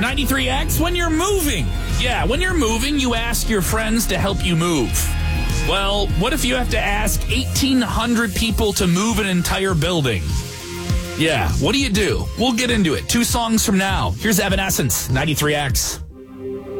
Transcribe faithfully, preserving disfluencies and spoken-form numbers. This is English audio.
ninety-three X, when you're moving. Yeah, when you're moving, you ask your friends to help you move. Well, what if you have to ask eighteen hundred people to move an entire building? Yeah, what do you do? We'll get into it. Two songs from now. Here's Evanescence, ninety-three X.